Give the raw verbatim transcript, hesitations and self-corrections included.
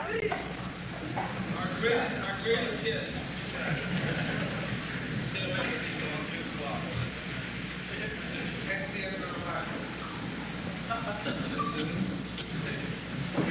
Our greatest, our greatest gift. That's the other one.